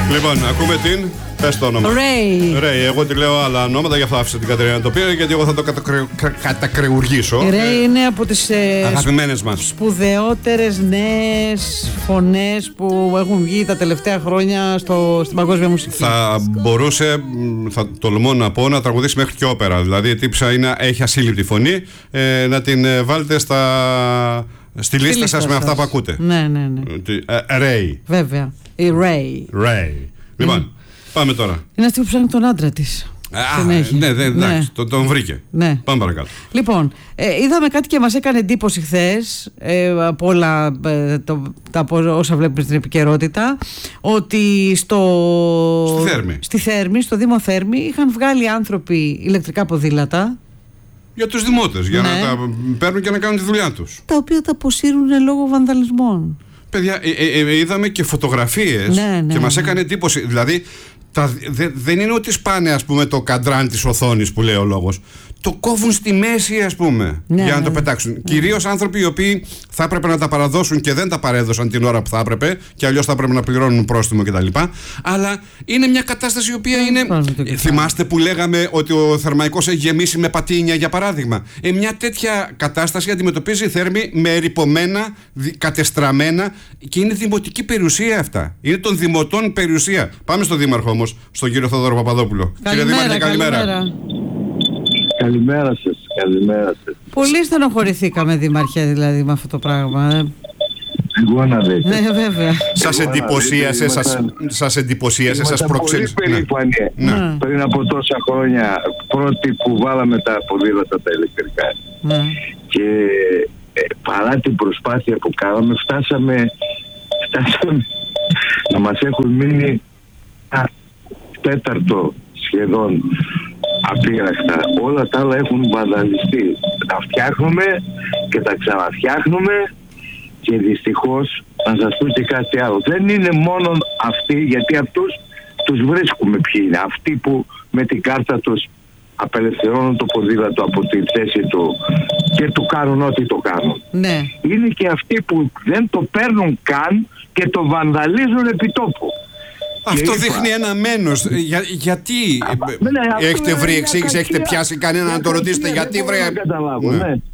Λοιπόν, ακούμε την. Πες το όνομα. Ray. Εγώ τη λέω άλλα ονόματα, γι' αυτό άφησα την Κατερίνα να το πει, γιατί εγώ θα το κατακρεουργήσω. Η Ray είναι από τις αγαπημένες μας σπουδαιότερες νέες φωνές που έχουν βγει τα τελευταία χρόνια στην παγκόσμια μουσική. Θα μπορούσε, θα τολμώ να πω, να τραγουδήσει μέχρι και όπερα. Δηλαδή η τύψα έχει ασύλληπτη φωνή. Να την βάλετε στη λίστα σας με αυτά που ακούτε. Ναι. Ray. Βέβαια. Η Ray. Λοιπόν, πάμε τώρα. Είναι αυτή που ψάχνει τον άντρα της. Εντάξει, τον βρήκε. Ναι. Πάμε παρακάτω. Λοιπόν, είδαμε κάτι και μας έκανε εντύπωση χθες από όλα όσα βλέπουμε στην επικαιρότητα, ότι στη Θέρμη, στο Δήμο Θέρμη, είχαν βγάλει άνθρωποι ηλεκτρικά ποδήλατα. Για τους δημότες, για να τα παίρνουν και να κάνουν τη δουλειά τους. Τα οποία τα αποσύρουν λόγω βανδαλισμών. Παιδιά, είδαμε και φωτογραφίες και μας έκανε εντύπωση. Δηλαδή, δεν είναι ότι σπάνε, ας πούμε, το καντράν της οθόνης που λέει ο λόγος. Το κόβουν στη μέση, ας πούμε, για να το πετάξουν. Κυρίως άνθρωποι οι οποίοι θα έπρεπε να τα παραδώσουν και δεν τα παρέδωσαν την ώρα που θα έπρεπε, και αλλιώς θα έπρεπε να πληρώνουν πρόστιμο κτλ. Αλλά είναι μια κατάσταση η οποία είναι. Θυμάστε που λέγαμε ότι ο Θερμαϊκός έχει γεμίσει με πατίνια, για παράδειγμα. Μια τέτοια κατάσταση αντιμετωπίζει η Θέρμη με ερειπωμένα, κατεστραμμένα, και είναι δημοτική περιουσία αυτά. Είναι των δημοτών περιουσία. Πάμε στον Δήμαρχο όμως, στον κύριο Θόδωρο Παπαδόπουλο. Κύριε Δήμαρχε, καλημέρα. Καλημέρα σας. Πολύ στενοχωρηθήκαμε, Δήμαρχε, δηλαδή, με αυτό το πράγμα. Εγώ να δείτε. Ναι, βέβαια. Σας εντυπωσίασε, σας προξένησε. Πολύ περήφανη. Πριν από τόσα χρόνια, πρώτοι που βάλαμε τα ποδήλατα τα ηλεκτρικά. Και παρά την προσπάθεια που κάναμε, φτάσαμε να μας έχουν μείνει τέταρτο σχεδόν απείραχτα. Όλα τα άλλα έχουν βανδαλιστεί. Τα φτιάχνουμε και τα ξαναφτιάχνουμε, και δυστυχώς να σας πω και κάτι άλλο. Δεν είναι μόνο αυτοί, γιατί αυτούς τους βρίσκουμε ποιοι είναι. Αυτοί που με την κάρτα τους απελευθερώνουν το ποδήλατο από τη θέση του και του κάνουν ό,τι το κάνουν. Ναι. Είναι και αυτοί που δεν το παίρνουν καν και το βανδαλίζουν επί τόπου. Αυτό δείχνει ένα μένος. Γιατί έχετε βρει εξήγηση, έχετε πιάσει κανένα να το ρωτήσετε γιατί βρει? Δεν καταλάβω.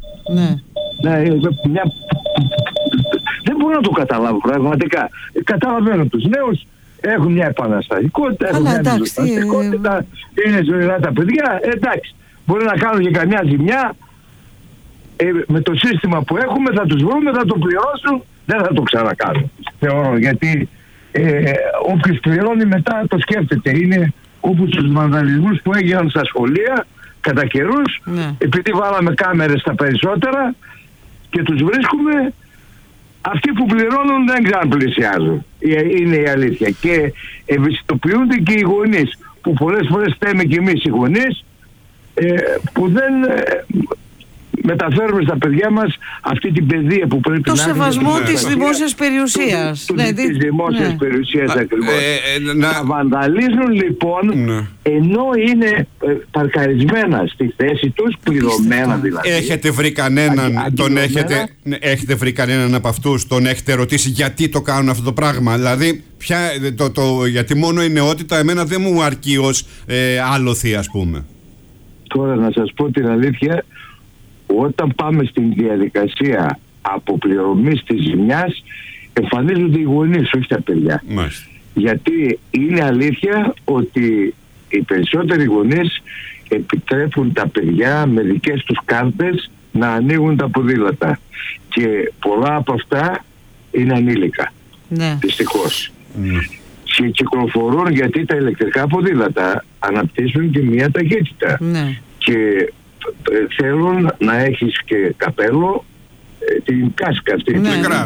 Δεν μπορώ να το καταλάβω πραγματικά. Καταλαβαίνω τους νέους, έχουν μια επαναστατικότητα, έχουν μια επαναστατικότητα, είναι ζωηρά τα παιδιά, εντάξει. Μπορεί να κάνουν και καμιά ζημιά. Με το σύστημα που έχουμε θα τους βρούμε, θα το πληρώσουν, δεν θα το ξανακάνουν. Θεωρώ, γιατί όποιος πληρώνει μετά το σκέφτεται. Είναι όπως τους βανδαλισμούς που έγιναν στα σχολεία κατά καιρούς, επειδή βάλαμε κάμερες στα περισσότερα και τους βρίσκουμε. Αυτοί που πληρώνουν δεν ξαναπλησιάζουν. Είναι η αλήθεια. Και ευαισθητοποιούνται και οι γονείς, που πολλές φορές φταίμε και εμείς οι γονείς, που δεν μεταφέρουμε στα παιδιά μας αυτή την παιδεία που πρέπει το να είναι. Το σεβασμό της δημόσιας περιουσίας. Της δημόσιας περιουσίας ακριβώς. Να βανδαλίζουν λοιπόν, ενώ είναι παρκαρισμένα στη θέση τους, πληρωμένα δηλαδή. Έχετε βρει κανέναν, έχετε βρει κανέναν από αυτούς, τον έχετε ρωτήσει γιατί το κάνουν αυτό το πράγμα? Δηλαδή, γιατί μόνο η νεότητα εμένα δεν μου αρκεί ως άλοθη, ας πούμε. Τώρα να σας πω την αλήθεια, όταν πάμε στην διαδικασία αποπληρωμής της ζημιάς, εμφανίζονται οι γονείς, όχι τα παιδιά. Μάλιστα. Γιατί είναι αλήθεια ότι οι περισσότεροι γονείς επιτρέπουν τα παιδιά με δικές τους κάρτες να ανοίγουν τα ποδήλατα. Και πολλά από αυτά είναι ανήλικα. Ναι. Δυστυχώς. Και κυκλοφορούν, γιατί τα ηλεκτρικά ποδήλατα αναπτύσσουν και μια ταχύτητα. Ναι. Και θέλουν να έχεις και καπέλο, την κάσκα αυτή.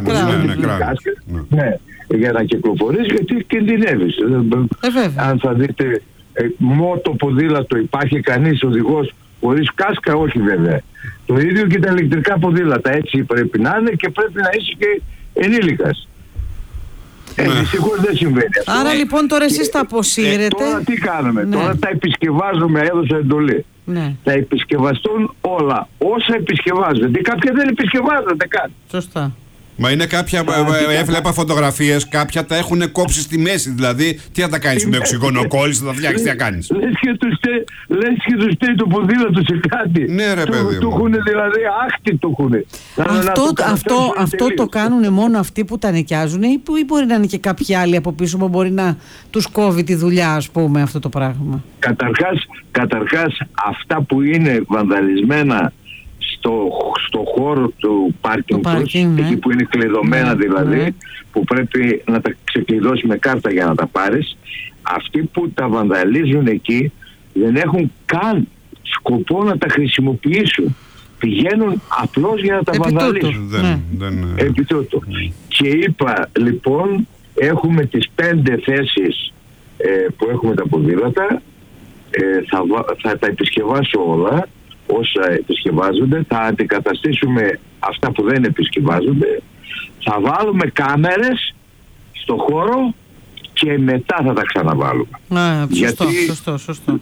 Για να κυκλοφορείς, γιατί κινδυνεύεις. Αν θα δείτε μότο ποδήλατο, υπάρχει κανείς οδηγός χωρίς κάσκα? Όχι βέβαια. Το ίδιο και τα ηλεκτρικά ποδήλατα, έτσι πρέπει να είναι, και πρέπει να είσαι και ενήλικας. Δυστυχώς δεν συμβαίνει αυτό. Άρα λοιπόν τώρα εσείς τα αποσύρετε. Τώρα τι κάνουμε? Τώρα τα επισκευάζουμε, έδωσα εντολή. Θα επισκευαστούν όλα όσα επισκευάζονται. Κάποια δεν επισκευάζονται καν. Σωστά. Μα είναι κάποια, έβλεπα φωτογραφίες, κάποια τα έχουν κόψει στη μέση. Δηλαδή, τι θα τα κάνεις με οξυγονοκόλληση, θα τα φτιάξεις, τι θα κάνεις. Λες και τους στέει το ποδήλατο σε κάτι. Ναι, ρε παιδί μου. Του έχουν δηλαδή άχτη, του έχουν. Αυτό το κάνουν μόνο αυτοί που τα νοικιάζουν, ή μπορεί να είναι και κάποιοι άλλοι από πίσω που μπορεί να τους κόβει τη δουλειά, ας πούμε, αυτό το πράγμα. Καταρχάς, αυτά που είναι βανδαλισμένα στο χώρο του πάρκινγκ τους, εκεί που είναι κλειδωμένα δηλαδή, που πρέπει να τα ξεκλειδώσει με κάρτα για να τα πάρεις, αυτοί που τα βανδαλίζουν εκεί δεν έχουν καν σκοπό να τα χρησιμοποιήσουν. Πηγαίνουν απλώς για να τα βανδαλίσουν. Επί τούτου. Και είπα, λοιπόν, έχουμε τις 5 θέσεις που έχουμε τα ποδήλατα, θα τα επισκευάσω όλα όσα επισκευάζονται, θα αντικαταστήσουμε αυτά που δεν επισκευάζονται, θα βάλουμε κάμερες στο χώρο και μετά θα τα ξαναβάλουμε. Σωστό.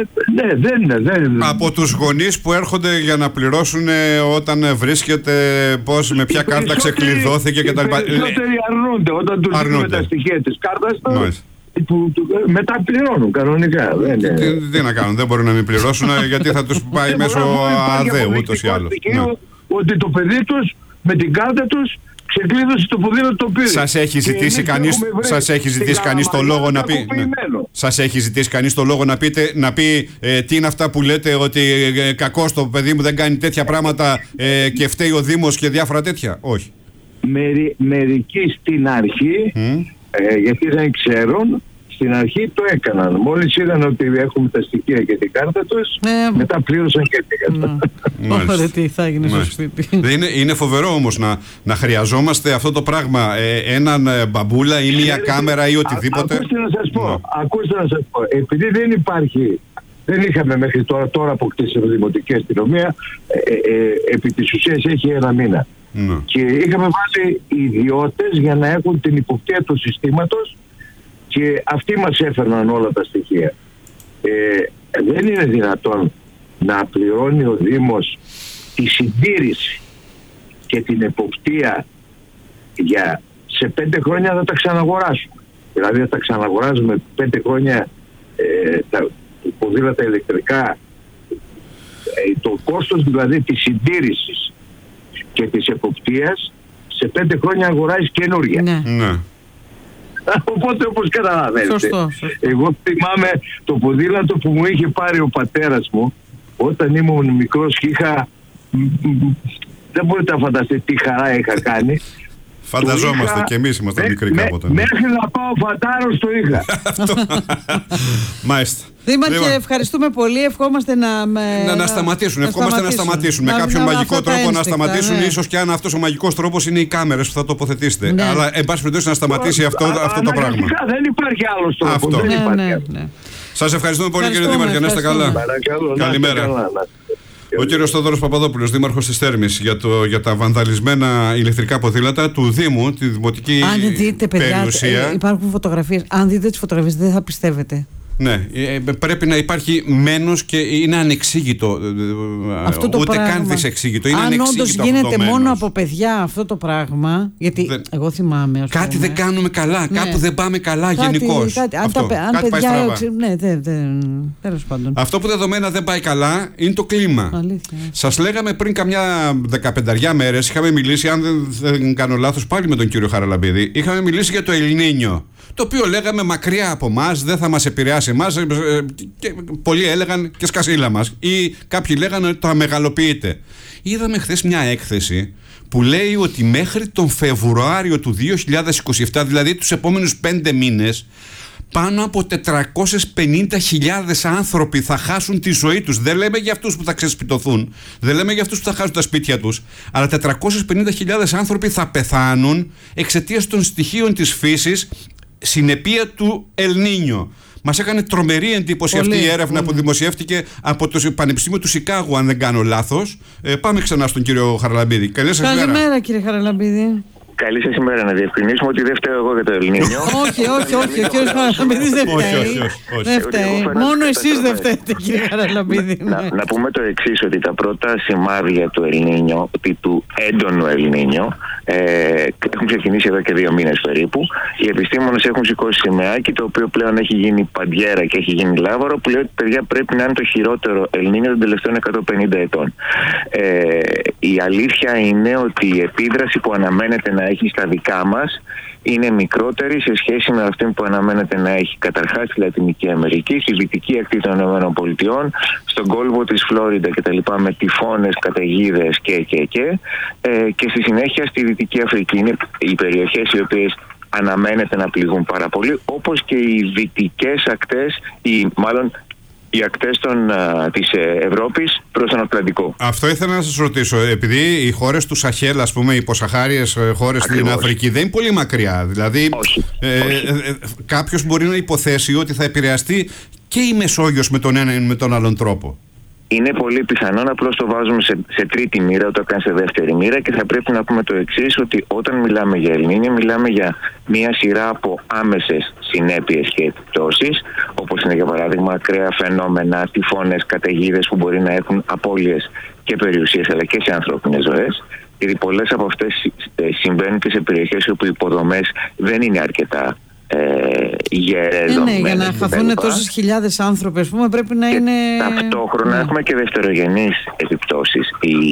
Από τους γονείς που έρχονται για να πληρώσουν όταν βρίσκεται πώς, με ποια κάρτα ξεκλειδώθηκε κτλ. Οι περισσότεροι αρνούνται όταν τους δίνουμε τα στοιχεία της κάρτας. Μετά πληρώνουν κανονικά. Τι να κάνουν, δεν μπορούν να μην πληρώσουν γιατί θα τους πάει μέσω ΑΔΕ ούτως ή άλλως. Ότι το παιδί τους με την κάρτα τους ξεκλείδωσε το ποδήλατο το πήρε. Σας έχει ζητήσει κανείς το λόγο να πει. Σας έχει ζητήσει κανείς το λόγο να πει τι είναι αυτά που λέτε, ότι κακώς το παιδί μου δεν κάνει τέτοια πράγματα και φταίει ο Δήμος και διάφορα τέτοια? Όχι. Μερικοί στην αρχή, γιατί δεν ξέρουν, στην αρχή το έκαναν. Μόλις είδαν ότι έχουμε τα στοιχεία και την κάρτα τους, μετά πλήρωσαν και την κάρτα. Ωραία, τι θα γίνει στο σπίτι. Είναι φοβερό όμως να χρειαζόμαστε αυτό το πράγμα. Έναν μπαμπούλα ή μια κάμερα ή οτιδήποτε. Ακούστε να σας πω. Επειδή δεν είχαμε μέχρι τώρα αποκτήσει η δημοτική αστυνομία, επί της ουσίας έχει 1 μήνα. Και είχαμε βάλει ιδιώτες για να έχουν την υποπτία του συστήματος και αυτοί μας έφερναν όλα τα στοιχεία. Δεν είναι δυνατόν να πληρώνει ο Δήμος τη συντήρηση και την εποπτεία σε 5 χρόνια θα τα ξαναγοράσουμε. Δηλαδή θα τα ξαναγοράζουμε 5 χρόνια τα ποδήλατα ηλεκτρικά. Το κόστος δηλαδή της συντήρησης και της εποπτείας σε 5 χρόνια αγοράζεις καινούργια. Ναι. Οπότε όπως καταλαβαίνετε. Σωστό. Εγώ θυμάμαι το ποδήλατο που μου είχε πάρει ο πατέρας μου όταν ήμουν μικρός και δεν μπορείτε να φανταστείτε τι χαρά είχα κάνει. Φανταζόμαστε και εμείς ήμασταν μικροί κάποτε. Μέχρι να πάω φαντάρος το είχα. Μάλιστα. Δήμαρχε, ευχαριστούμε πολύ. Ευχόμαστε να σταματήσουν. Ευχόμαστε να σταματήσουν. Με κάποιον μαγικό τρόπο να σταματήσουν. Ίσως και αν αυτός ο μαγικός τρόπος είναι οι κάμερες που θα τοποθετήσετε. Αλλά εν πάση περιπτώσει να σταματήσει αυτό το πράγμα. Δεν υπάρχει άλλος τρόπος. Σας ευχαριστούμε πολύ, κύριε Δήμαρχε. Να είστε καλά. Καλημέρα. Ο κύριος Θόδωρος Παπαδόπουλος, δήμαρχος της Θέρμης, για τα βανδαλισμένα ηλεκτρικά ποδήλατα του Δήμου, τη δημοτική περιουσία. Υπάρχουν φωτογραφίες. Αν δείτε τις φωτογραφίες, δεν θα πιστεύετε. Ναι, πρέπει να υπάρχει μένος και είναι ανεξήγητο. Αυτό το ούτε πράγμα. καν δυσεξήγητο. Είναι αν όντως γίνεται αυτό μόνο από παιδιά αυτό το πράγμα, γιατί εγώ θυμάμαι. Κάτι δεν κάνουμε καλά, κάπου δεν πάμε καλά γενικώς. Αν παιδιά. Ναι, τέλος πάντων. Αυτό που δεδομένα δεν πάει καλά είναι το κλίμα. Σας λέγαμε πριν καμιά 15 μέρες, είχαμε μιλήσει, αν δεν κάνω λάθος, πάλι με τον κύριο Χαραλαμπίδη, είχαμε μιλήσει για το Ελνίνιο. Το οποίο λέγαμε μακριά από μας, δεν θα μας επηρεάσει εμάς, και πολλοί έλεγαν και σκασίλα μας, ή κάποιοι λέγανε ότι το αμεγαλοποιείται. Είδαμε χθες μια έκθεση που λέει ότι μέχρι τον Φεβρουάριο του 2027, δηλαδή τους επόμενους 5 μήνες, πάνω από 450.000 άνθρωποι θα χάσουν τη ζωή τους. Δεν λέμε για αυτούς που θα ξεσπιτωθούν, δεν λέμε για αυτούς που θα χάσουν τα σπίτια τους, αλλά 450.000 άνθρωποι θα πεθάνουν εξαιτίας των στοιχείων της φύσης, συνεπία του Ελνίνιο. Μας έκανε τρομερή εντύπωση αυτή η έρευνα που δημοσιεύτηκε από το Πανεπιστήμιο του Σικάγου, αν δεν κάνω λάθος. Πάμε ξανά στον κύριο Χαραλαμπίδη. Καλημέρα, κύριε Χαραλαμπίδη. Καλή σας ημέρα. Να διευκρινίσουμε ότι δεν φταίω εγώ για το Ελνίνιο. Όχι, ο κύριος Χαραλαμπίδης δεν φταίει. Μόνο εσείς δεν φταίτε, κύριε Χαραλαμπίδη. Να πούμε το εξής, ότι τα πρώτα σημάδια του Ελνίνιο, του έντονου Ελνίνιο, έχουν ξεκινήσει εδώ και 2 μήνες περίπου. Οι επιστήμονες έχουν σηκώσει σημαίακι, το οποίο πλέον έχει γίνει παντιέρα και έχει γίνει λάβαρο, που λέει ότι παιδιά πρέπει να είναι το χειρότερο Ελνίνιο των τελευταίων 150 ετών. Η αλήθεια είναι ότι η επίδραση που αναμένεται να έχει στα δικά μας είναι μικρότερη σε σχέση με αυτή που αναμένεται να έχει καταρχάς στη Λατινική Αμερική, στη δυτική ακτή των ΗΠΑ, στον κόλπο της Φλόριντα κτλ. Με τυφώνες, καταιγίδες και στη συνέχεια στη Δυτική Αφρική. Είναι οι περιοχές οι οποίες αναμένεται να πληγούν πάρα πολύ, όπως και οι δυτικές ακτές, οι ακτές της Ευρώπης προς τον Ατλαντικό. Αυτό ήθελα να σας ρωτήσω. Επειδή οι χώρες του Σαχέλ, ας πούμε, οι υποσαχάριες χώρες στην Αφρική δεν είναι πολύ μακριά. Δηλαδή, κάποιος μπορεί να υποθέσει ότι θα επηρεαστεί και η Μεσόγειος με τον ένα ή με τον άλλον τρόπο. Είναι πολύ πιθανόν, απλώς το βάζουμε σε τρίτη μοίρα, όταν κάνει σε δεύτερη μοίρα, και θα πρέπει να πούμε το εξής, ότι όταν μιλάμε για Ελνίνιο, μιλάμε για μία σειρά από άμεσες συνέπειες και επιπτώσεις, όπως είναι για παράδειγμα ακραία φαινόμενα, τυφώνες, καταιγίδες που μπορεί να έχουν απώλειες και περιουσίες αλλά και σε ανθρώπινες ζωές. Γιατί πολλές από αυτές συμβαίνουν και σε περιοχές όπου οι υποδομές δεν είναι αρκετά γερές. Για να χαθούν τόσες χιλιάδες άνθρωποι, ας πούμε, πρέπει να είναι. Ταυτόχρονα έχουμε και δευτερογενείς επιπτώσεις.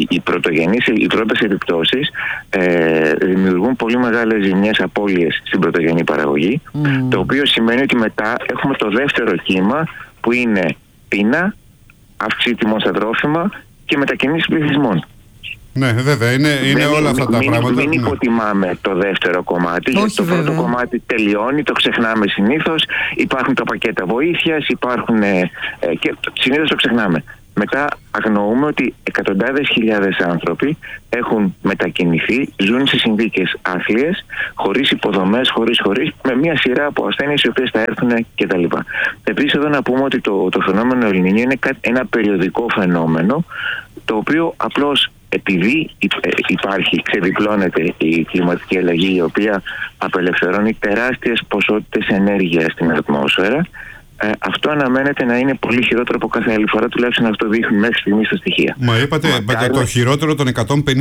Οι πρώτες επιπτώσεις δημιουργούν πολύ μεγάλες ζημιές, απώλειες στην πρωτογενή παραγωγή, το οποίο σημαίνει ότι μετά έχουμε το δεύτερο κύμα, που είναι πείνα, αύξηση τιμών στα τρόφιμα και μετακινήσεις πληθυσμών. Ναι, βέβαια, είναι όλα αυτά τα πράγματα. Μην υποτιμάμε το δεύτερο κομμάτι, γιατί το πρώτο κομμάτι τελειώνει, το ξεχνάμε συνήθως. Υπάρχουν τα πακέτα βοήθειας, και συνήθως το ξεχνάμε. Μετά αγνοούμε ότι εκατοντάδες χιλιάδες άνθρωποι έχουν μετακινηθεί, ζουν σε συνθήκες άθλιες, χωρίς υποδομές, χωρίς, με μια σειρά από ασθένειες οι οποίες θα έρθουν κτλ. Επίσης, εδώ να πούμε ότι το φαινόμενο Ελνίνιο είναι ένα περιοδικό φαινόμενο, το οποίο απλώς επειδή ξεδιπλώνεται η κλιματική αλλαγή, η οποία απελευθερώνει τεράστιες ποσότητες ενέργειας στην ατμόσφαιρα, αυτό αναμένεται να είναι πολύ χειρότερο από κάθε άλλη φορά, τουλάχιστον αυτό δείχνει μέχρι στιγμής τα στοιχεία. Μα είπατε το χειρότερο των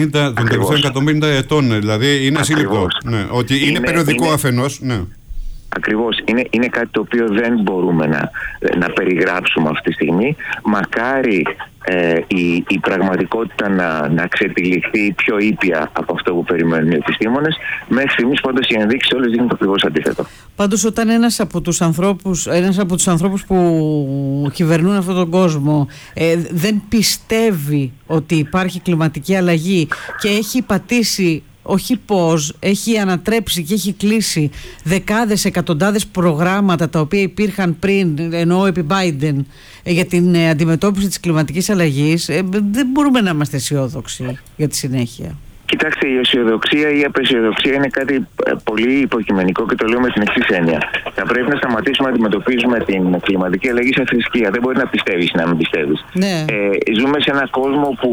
150 ετών, δηλαδή είναι σύλληπτο. Ναι, ότι είναι περιοδικό αφενός. Ναι. Ακριβώς. Είναι κάτι το οποίο δεν μπορούμε να περιγράψουμε αυτή τη στιγμή. Μακάρι η πραγματικότητα να ξετυλιχθεί πιο ήπια από αυτό που περιμένουν οι επιστήμονες. Μέχρι στιγμής πάντως οι ενδείξεις όλες δείχνουν το ακριβώς αντίθετο. Πάντως, όταν ένας από τους ανθρώπους που κυβερνούν αυτόν τον κόσμο δεν πιστεύει ότι υπάρχει κλιματική αλλαγή και έχει πατήσει, όχι πώς, έχει ανατρέψει και έχει κλείσει δεκάδες, εκατοντάδες προγράμματα τα οποία υπήρχαν πριν, εννοώ επί Biden, για την αντιμετώπιση της κλιματικής αλλαγής, δεν μπορούμε να είμαστε αισιόδοξοι για τη συνέχεια. Κοιτάξτε, η αισιοδοξία ή η απεσιοδοξία είναι κάτι πολύ υποκειμενικό και το λέω με την εξής έννοια. Θα πρέπει να σταματήσουμε να αντιμετωπίζουμε την κλιματική αλλαγή σαν θρησκεία. Δεν μπορεί να πιστεύεις ή να μην πιστεύεις. Ναι. Ζούμε σε έναν κόσμο που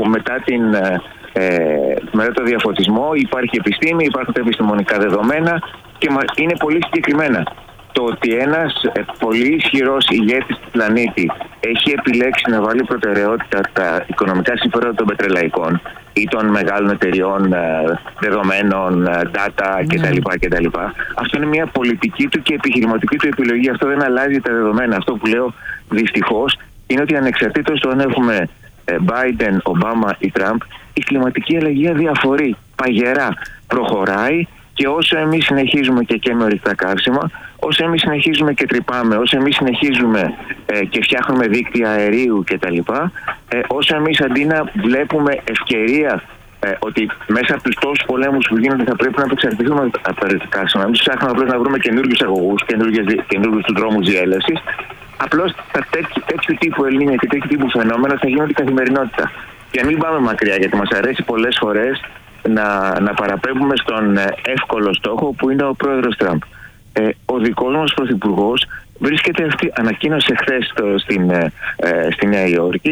μετά το διαφωτισμό υπάρχει επιστήμη, υπάρχουν τα επιστημονικά δεδομένα και είναι πολύ συγκεκριμένα. Το ότι ένας πολύ ισχυρός ηγέτης του πλανήτη έχει επιλέξει να βάλει προτεραιότητα τα οικονομικά συμφέροντα των πετρελαϊκών ή των μεγάλων εταιριών δεδομένων, data κτλ. Αυτό είναι μια πολιτική του και επιχειρηματική του επιλογή. Αυτό δεν αλλάζει τα δεδομένα. Αυτό που λέω δυστυχώς είναι ότι ανεξαρτήτως του αν έχουμε Biden, Obama ή Trump, η κλιματική αλλαγή αδιαφορεί, παγερά προχωράει, και όσο εμείς συνεχίζουμε και καίμε ορυκτά καύσιμα, όσο εμείς συνεχίζουμε και τρυπάμε, όσο εμείς συνεχίζουμε και φτιάχνουμε δίκτυα αερίου κτλ, όσο εμείς αντί να βλέπουμε ευκαιρία ότι μέσα από τους τόσους πολέμους που γίνονται θα πρέπει να εξαρτηθούμε από τα ορυκτά καύσιμα, εμείς ψάχνουμε απλώς να βρούμε καινούργιους αγωγούς, καινούργιους του δρόμους διέλευσης, απλώς τέτοιου τύπου Ελνίνια και τέτοιου τύπου φαινόμενα θα γίνονται καθημερινότητα. Και μην πάμε μακριά, γιατί μας αρέσει πολλές φορές να παραπέμπουμε στον εύκολο στόχο που είναι ο πρόεδρος Τραμπ. Ο δικός μας πρωθυπουργός ανακοίνωσε χθες στη Νέα Υόρκη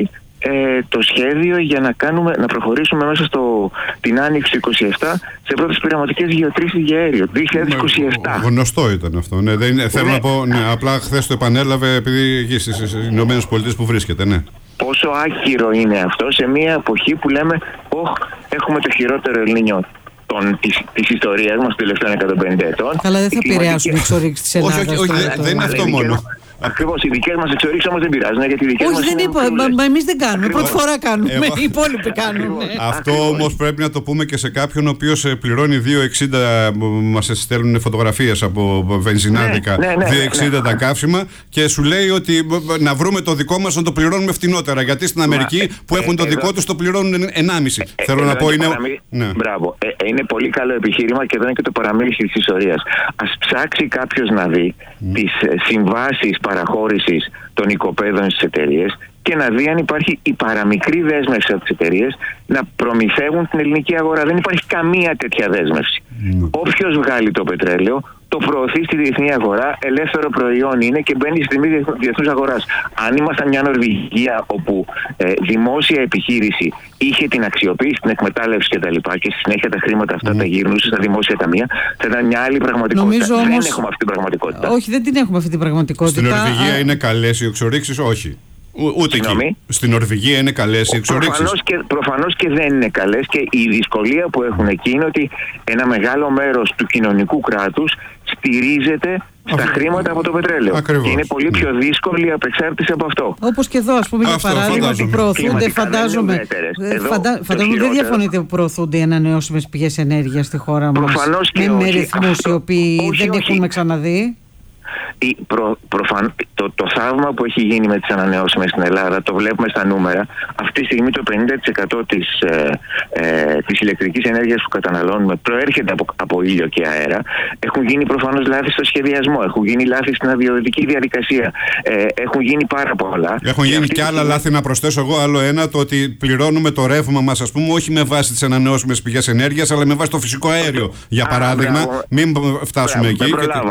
το σχέδιο για να προχωρήσουμε μέσα την Άνοιξη 27 σε πρώτες πειραματικές γεωτρήσεις για αέριο. 2027. Γνωστό ήταν αυτό. Ναι, θέλω να πω, απλά χθες το επανέλαβε επειδή εκεί στις Ηνωμένες Πολιτείες που βρίσκεται. Ναι. Πόσο άκυρο είναι αυτό σε μια εποχή που λέμε έχουμε το χειρότερο Ελνίνιο της ιστορίας μας των τελευταίων 150 ετών. Αλλά δεν θα επηρεάσουν οι εξορίξεις της Ελλάδας. Όχι, δεν είναι αυτό μόνο. Ακριβώς, οι δικές μας εξορίξεις όμως δεν πειράζουν. Όχι, δεν είπα. Εμείς δεν κάνουμε. Πρώτη φορά κάνουμε. Οι υπόλοιποι κάνουν. Αυτό όμως πρέπει να το πούμε και σε κάποιον ο οποίος πληρώνει 2,60. Μας στέλνουν φωτογραφίες από βενζινάδικα. 2,60 τα καύσιμα και σου λέει ότι να βρούμε το δικό μας να το πληρώνουμε φτηνότερα. Γιατί στην Αμερική που έχουν το δικό τους το πληρώνουν 1,5. Θέλω να πω είναι. Μπράβο. Είναι πολύ καλό επιχείρημα και εδώ είναι και το παραμίληση της ιστορίας. Ας ψάξει κάποιος να δει τις συμβάσεις παραχώρησης των οικοπαίδων στις εταιρείες και να δει αν υπάρχει η παραμικρή δέσμευση από τις εταιρείες να προμηθεύουν την ελληνική αγορά. Δεν υπάρχει καμία τέτοια δέσμευση. Όποιος βγάλει το πετρέλαιο το προωθεί στη διεθνή αγορά, ελεύθερο προϊόν είναι και μπαίνει στη τιμή διεθνούς αγοράς. Αν ήμασταν μια Νορβηγία όπου δημόσια επιχείρηση είχε την αξιοποίηση, την εκμετάλλευση κτλ. Και στη συνέχεια τα χρήματα αυτά τα γυρνούσε στα δημόσια ταμεία, θα ήταν μια άλλη πραγματικότητα. Νομίζω, δεν όμως, έχουμε αυτή την πραγματικότητα. Όχι, δεν την έχουμε αυτή την πραγματικότητα. Στην Νορβηγία είναι καλές οι εξορίξεις, όχι. Ούτε εκεί. Στην Νορβηγία είναι καλές οι εξορίξεις. Προφανώς και δεν είναι καλές και η δυσκολία που έχουν εκεί είναι ότι ένα μεγάλο μέρος του κοινωνικού κράτους στηρίζεται στα χρήματα από το πετρέλαιο. Ακριβώς. Και είναι πολύ πιο δύσκολη η απεξάρτηση από αυτό. Όπως και εδώ, ας πούμε, για παράδειγμα, ότι προωθούνται, φαντάζομαι δεν διαφωνείτε που προωθούνται οι ανανεώσιμες πηγές ενέργειας στη χώρα μας. Προφανώς και με ρυθμούς οι οποίοι δεν έχουμε ξαναδεί. Το θαύμα που έχει γίνει με τις ανανεώσιμες στην Ελλάδα το βλέπουμε στα νούμερα. Αυτή τη στιγμή το 50% της ηλεκτρικής ενέργειας που καταναλώνουμε προέρχεται από ήλιο και αέρα. Έχουν γίνει προφανώς λάθη στο σχεδιασμό, έχουν γίνει λάθη στην αδειοδοτική διαδικασία, έχουν γίνει πάρα πολλά. Έχουν γίνει και άλλα λάθη, να προσθέσω εγώ άλλο ένα, το ότι πληρώνουμε το ρεύμα μας, ας πούμε, όχι με βάση τις ανανεώσιμες πηγές ενέργειας, αλλά με βάση το φυσικό αέριο. Για παράδειγμα, μην φτάσουμε εκεί.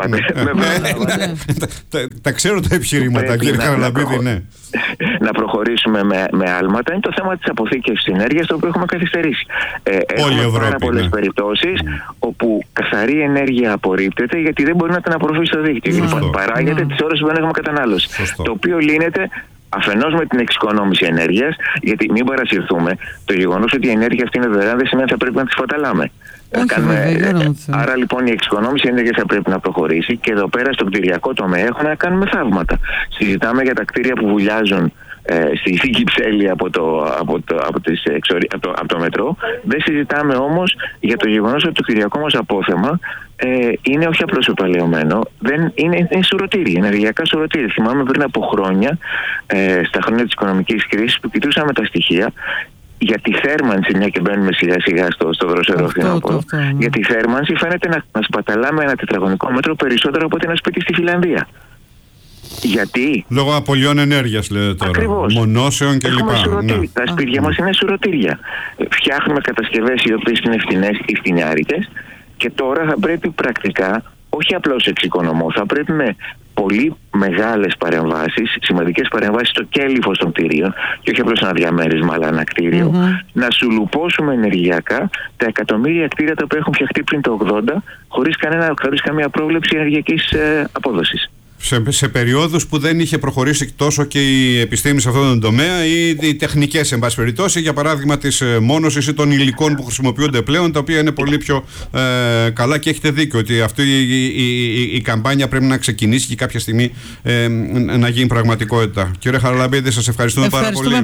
Τα ξέρω τα επιχειρήματα, κύριε Χαραλαμπίδη, ναι. Να προχωρήσουμε με άλματα. Είναι το θέμα της αποθήκευσης ενέργειας, το οποίο έχουμε καθυστερήσει. Έχουμε πάρα πολλές περιπτώσεις όπου καθαρή ενέργεια απορρίπτεται γιατί δεν μπορεί να την απορροφήσει στο δίκτυο. Παράγεται τις ώρες που δεν έχουμε κατανάλωση. Το οποίο λύνεται αφενός με την εξοικονόμηση ενέργειας, γιατί μην παρασυρθούμε, το γεγονός ότι η ενέργεια αυτή είναι δωρεάν δεν σημαίνει ότι θα πρέπει να τη σπαταλάμε. Άρα λοιπόν η εξοικονόμηση ενέργειας θα πρέπει να προχωρήσει και εδώ πέρα στο κτηριακό τομέα έχουμε να κάνουμε θαύματα. Συζητάμε για τα κτίρια που βουλιάζουν στη ηθική Κυψέλη από το μετρό. Δεν συζητάμε όμως για το γεγονός ότι το κτηριακό μας απόθεμα είναι όχι απλώς επαλαιωμένο, είναι σουρωτήρι, ενεργειακά σουρωτήρι. Θυμάμαι πριν από χρόνια, στα χρόνια της οικονομικής κρίσης, που κοιτούσαμε τα στοιχεία για τη θέρμανση, μια και μπαίνουμε σιγά σιγά στο δροσερό φθινόπωρο. Για τη θέρμανση φαίνεται να σπαταλάμε ένα τετραγωνικό μέτρο περισσότερο από ένα σπίτι στη Φιλανδία. Γιατί? Λόγω απολειών ενέργειας, λέτε τώρα. Ακριβώς. Μονώσεων κλπ. Τα σπίτια μας είναι σουρωτήρια. Φτιάχνουμε κατασκευές οι οποίες είναι φτηνές ή φτηνιάρικες και τώρα θα πρέπει πρακτικά, όχι απλώς εξοικονομώ, θα πρέπει με πολύ μεγάλες παρεμβάσεις, σημαντικές παρεμβάσεις στο κέλυφος των κτηρίων και όχι απλώς ένα διαμέρισμα αλλά ένα κτίριο, να σουλουπώσουμε ενεργειακά τα εκατομμύρια κτίρια τα οποία έχουν φτιαχτεί πριν το 80 χωρίς καμία πρόβλεψη ενεργειακής απόδοσης. Σε περιόδους που δεν είχε προχωρήσει τόσο και η επιστήμη σε αυτόν τον τομέα ή οι τεχνικές, εν πάση περιπτώσει, για παράδειγμα της μόνωσης ή των υλικών που χρησιμοποιούνται πλέον, τα οποία είναι πολύ πιο καλά, και έχετε δίκιο ότι αυτή η καμπάνια πρέπει να ξεκινήσει και κάποια στιγμή να γίνει πραγματικότητα. Κύριε Χαραλαμπίδη, σας ευχαριστούμε πάρα πολύ.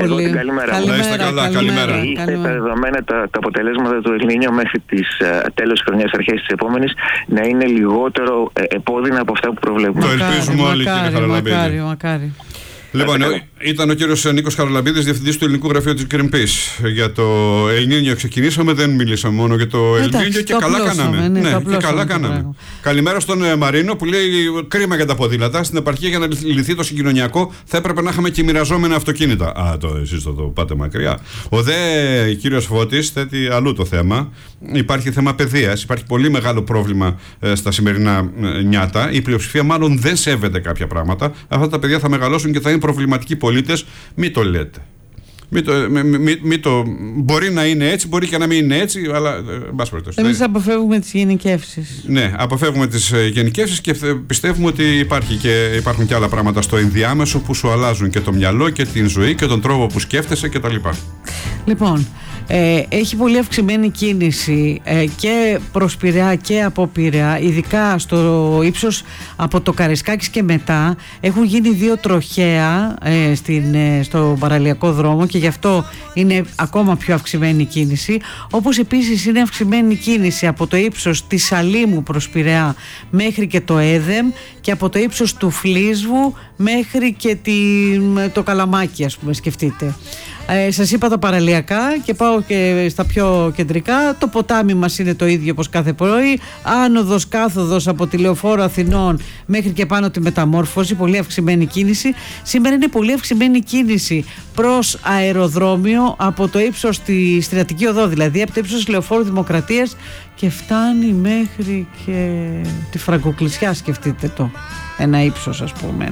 Καλημέρα. Τα δεδομένα, τα αποτελέσματα του Ελνίνιο μέχρι τις τέλος της χρονιάς, αρχές της επόμενης, να είναι λιγότερο επώδυνα από αυτά που προβλέπουμε. Το ελπίζουμε όλοι, κύριε Χαραλαμπίδη. Μακάρι. Λοιπόν, ήταν ο κύριος Νίκος Χαραλαμπίδης, διευθυντής του Ελληνικού Γραφείου της Greenpeace. Για το Ελνίνιο ξεκινήσαμε, δεν μιλήσαμε μόνο για το Ελνίνιο και καλά κάναμε. Ναι, καλά κάναμε. Καλημέρα στον Μαρίνο που λέει: κρίμα για τα ποδήλατα. Στην επαρχία για να λυθεί το συγκοινωνιακό θα έπρεπε να είχαμε και μοιραζόμενα αυτοκίνητα. Εσείς θα το πάτε μακριά. Ο δε κύριος Φώτης θέτει αλλού το θέμα. Υπάρχει θέμα παιδείας. Υπάρχει πολύ μεγάλο πρόβλημα στα σημερινά νιάτα. Η πλειοψηφία μάλλον δεν σέβεται κάποια πράγματα. Αυτά τα παιδιά θα μεγαλώσουν και θα είναι προβληματικοί πολίτες. Μην το λέτε. Μπορεί να είναι έτσι, μπορεί και να μην είναι έτσι, αλλά εμείς αποφεύγουμε τις γενικεύσεις. Ναι, αποφεύγουμε τις γενικεύσεις και πιστεύουμε ότι υπάρχουν και άλλα πράγματα στο ενδιάμεσο που σου αλλάζουν και το μυαλό και την ζωή και τον τρόπο που σκέφτεσαι κτλ. Λοιπόν, έχει πολύ αυξημένη κίνηση και προς Πειραιά και από Πειραιά, ειδικά στο ύψος από το Καρεσκάκης και μετά. Έχουν γίνει 2 τροχαία στο παραλιακό δρόμο και γι' αυτό είναι ακόμα πιο αυξημένη η κίνηση. Όπως επίσης είναι αυξημένη η κίνηση από το ύψος της Σαλήμου προς Πειραιά μέχρι και το Έδεμ και από το ύψος του Φλίσβου μέχρι και το Καλαμάκι, ας πούμε, σκεφτείτε. Σας είπα τα παραλιακά και πάω και στα πιο κεντρικά. Το ποτάμι μας είναι το ίδιο όπως κάθε πρωί. Άνοδος, κάθοδος από τη Λεωφόρο Αθηνών μέχρι και πάνω τη Μεταμόρφωση. Πολύ αυξημένη κίνηση. Σήμερα είναι πολύ αυξημένη κίνηση προς αεροδρόμιο από το ύψος στην Αττική Οδό, δηλαδή από το ύψος Λεωφόρου Δημοκρατίας και φτάνει μέχρι και τη Φραγκοκλησιά, σκεφτείτε το. Ένα ύψος, ας πούμε,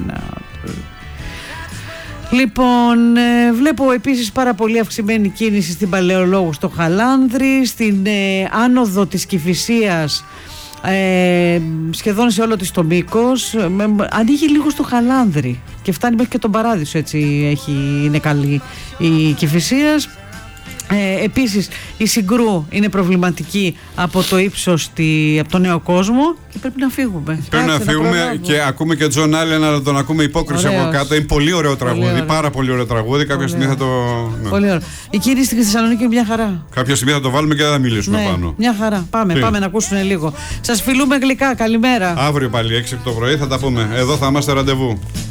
Λοιπόν, βλέπω επίσης πάρα πολύ αυξημένη κίνηση στην Παλαιολόγου στο Χαλάνδρη, στην άνοδο της Κηφισίας, σχεδόν σε όλο της το μήκος. Ανοίγει λίγο στο Χαλάνδρη και φτάνει μέχρι και τον Παράδεισο, έτσι είναι καλή η Κηφισίας. Επίσης η Συγκρού είναι προβληματική από το ύψος από τον Νέο Κόσμο και πρέπει να φύγουμε. Πρέπει να φύγουμε και ακούμε και Τζον Άλεν, αλλά τον ακούμε υπόκριση από κάτω. Είναι πολύ ωραίο τραγούδι, πάρα πολύ ωραίο τραγούδι. Κάποια στιγμή θα το... Πολύ ωραίο. Η κίνηση στη Θεσσαλονίκη είναι μια χαρά. Κάποια στιγμή θα το βάλουμε και δεν θα μιλήσουμε πάνω. Μια χαρά. Πάμε να ακούσουν λίγο. Σας φιλούμε γλυκά, καλημέρα. Αύριο πάλι 6 το πρωί θα τα πούμε. Εδώ θα είμαστε ραντεβού.